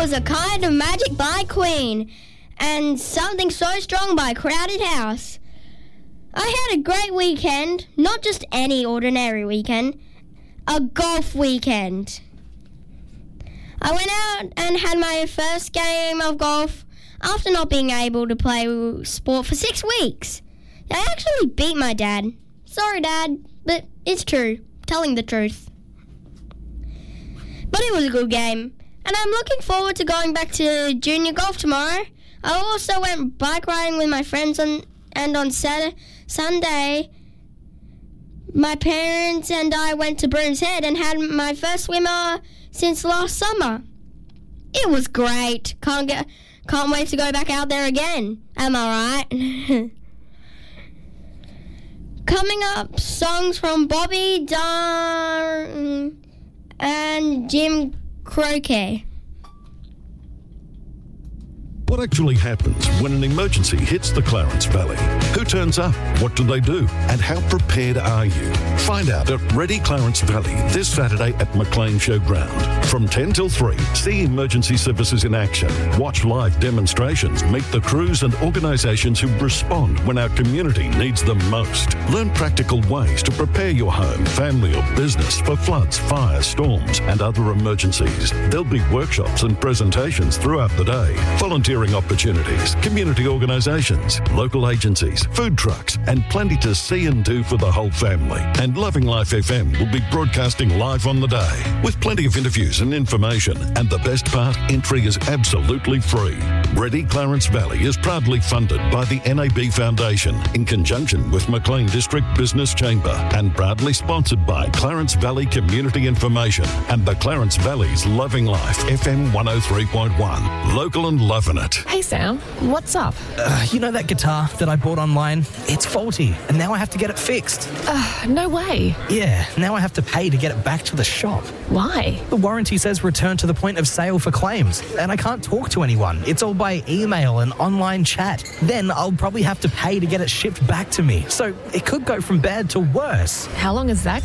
was A Kind of Magic by Queen and Something So Strong by Crowded House. I had a great weekend, not just any ordinary weekend, a golf weekend. I went out and had my first game of golf after not being able to play sport for 6 weeks. I actually beat my dad. Sorry, Dad, but it's true. Telling the truth. But it was a good game, and I'm looking forward to going back to junior golf tomorrow. I also went bike riding with my friends and on Sunday, my parents and I went to Broom's Head and had my first swimmer since last summer. It was great. Can't wait to go back out there again. Am I right? Coming up, songs from Bobby Darin and Jim Croce. What actually happens when an emergency hits the Clarence Valley? Who turns up? What do they do? And how prepared are you? Find out at Ready Clarence Valley this Saturday at McLean Showground. From 10 till 3, see emergency services in action. Watch live demonstrations, meet the crews and organisations who respond when our community needs them most. Learn practical ways to prepare your home, family or business for floods, fires, storms and other emergencies. There'll be workshops and presentations throughout the day. Volunteering opportunities, community organisations, local agencies, food trucks, and plenty to see and do for the whole family. And Loving Life FM will be broadcasting live on the day with plenty of interviews and information. And the best part, entry is absolutely free. Ready Clarence Valley is proudly funded by the NAB Foundation in conjunction with McLean District Business Chamber and proudly sponsored by Clarence Valley Community Information and the Clarence Valley's Loving Life FM 103.1. Local and loving it. Hey Sam, what's up? You know that guitar that I bought online? It's faulty, and now I have to get it fixed. No way. Yeah, now I have to pay to get it back to the shop. Why? The warranty says return to the point of sale for claims, and I can't talk to anyone. It's all by email and online chat. Then I'll probably have to pay to get it shipped back to me. So it could go from bad to worse. How long is that